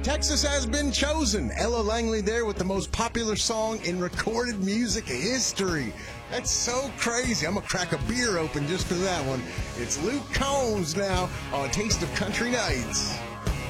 Texas has been chosen. Ella Langley there with the most popular song in recorded music history. That's so crazy. I'm going to crack a beer open just for that one. It's Luke Combs now on Taste of Country Nights.